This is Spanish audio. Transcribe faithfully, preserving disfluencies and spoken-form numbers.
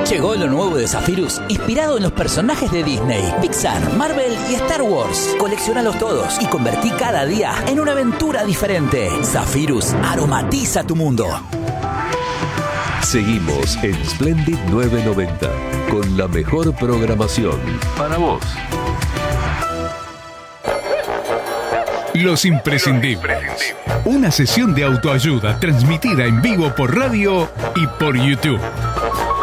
Llegó lo nuevo de Zephyrus, inspirado en los personajes de Disney, Pixar, Marvel y Star Wars. Coleccionalos todos y convertí cada día en una aventura diferente. Zephyrus aromatiza tu mundo. Seguimos en Splendid novecientos noventa con la mejor programación para vos. Los imprescindibles. Una sesión de autoayuda transmitida en vivo por radio y por YouTube.